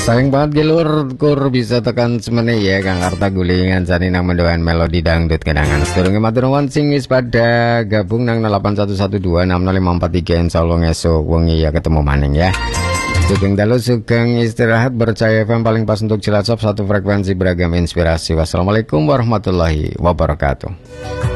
Sayang banget gelur kur bisa tekan semene ya Kang Arta gulingan sani nang mendoan melodi dangdut kenangan sedurunge matur nuwun sing wis pada gabung nang 81126053 insyaallah ngesuk wengi ya ketemu maning ya. Sugeng dalu sugeng istirahat bercaya FM paling pas untuk Cilacap satu frekuensi beragam inspirasi. Wassalamualaikum warahmatullahi wabarakatuh.